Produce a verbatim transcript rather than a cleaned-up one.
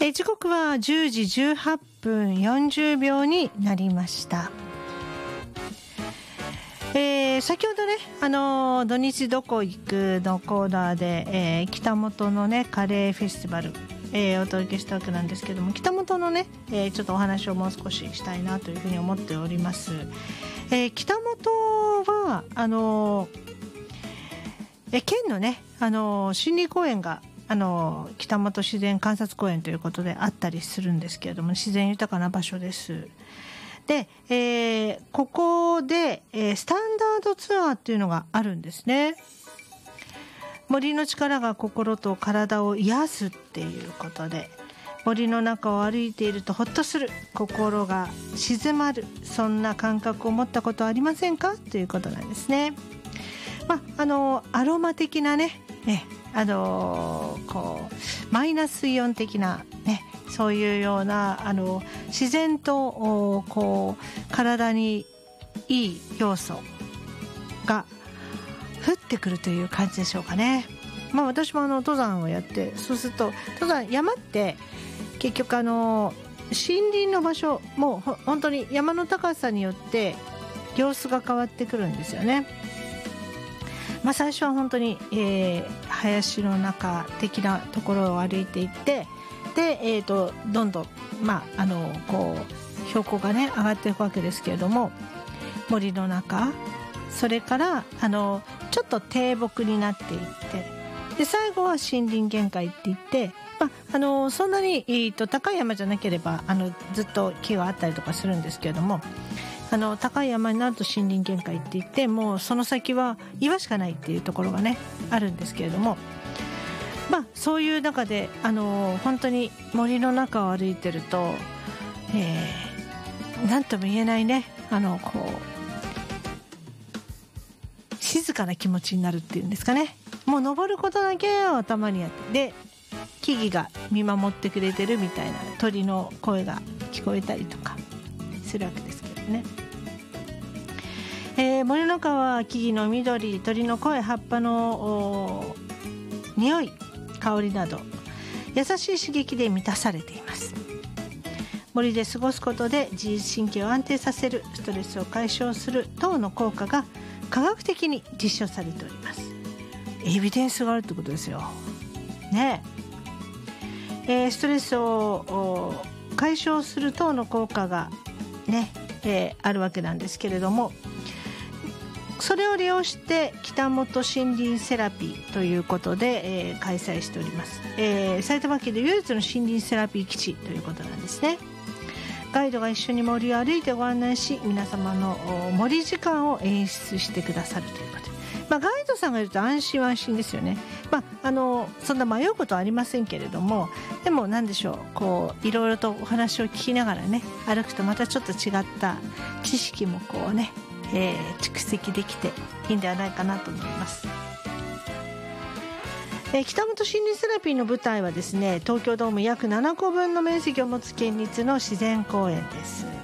えー、時刻はじゅうじじゅうはっぷんよんじゅうびょうになりました。えー、先ほどね、あのー、土日どこ行くのコーナーで、えー、北本のねカレーフェスティバル、えー、お届けしたわけなんですけども、北本のね、えー、ちょっとお話をもう少ししたいなというふうに思っております。えー、北本はあのー、え県のね、あのー、森林公園があのー、北本自然観察公園ということであったりするんですけれども、自然豊かな場所です。で、えー、ここで、えー、スタンダードツアーっていうのがあるんですね。森の力が心と体を癒すっていうことで、森の中を歩いているとほっとする、心が静まる、そんな感覚を持ったことはありませんかということなんですね。まあ、あのアロマ的なね、ね、あのこうマイナスイオン的なね、そういうようなあの自然とこう体にいい要素が降ってくるという感じでしょうかね。まあ、私もあの登山をやって、そうすると登山山って結局あの森林の場所もう本当に山の高さによって様子が変わってくるんですよね。まあ、最初は本当に、えー、林の中的なところを歩いていって、で、えー、とどんどん、まあ、あのこう標高がね上がっていくわけですけれども、森の中、それからあのちょっと低木になっていって、で最後は森林限界っていって、まあ、あのそんなに、えー、と高い山じゃなければあのずっと木があったりとかするんですけれども、あの高い山になると森林限界って言って、もうその先は岩しかないっていうところがねあるんですけれども、まあ、そういう中であの本当に森の中を歩いてると、えー、なんとも言えないね、あのこう静かな気持ちになるっていうんですかね。もう登ることだけを頭にやって、で木々が見守ってくれてるみたいな、鳥の声が聞こえたりとかするわけですけどね。えー、森の中は木々の緑、鳥の声、葉っぱの匂い、香りなど優しい刺激で満たされています。森で過ごすことで自律神経を安定させる、ストレスを解消する等の効果が科学的に実証されております。エビデンスがあるってことですよね。えー、ストレスを解消する等の効果がね、えー、あるわけなんですけれども、それを利用して北本森林セラピーということで、えー、開催しております。えー、埼玉県で唯一の森林セラピー基地ということなんですね。ガイドが一緒に森を歩いてご案内し、皆様の森時間を演出してくださるということで、まあ、ガイドさんがいると安心は安心ですよね。まあ、あのそんな迷うことはありませんけれども、でも何でしょう、こういろいろとお話を聞きながらね歩くと、またちょっと違った知識もこうね、えー、蓄積できていいんではないかなと思います。えー、北本森林セラピーの舞台はですね、東京ドーム約ななこぶんの面積を持つ県立の自然公園です。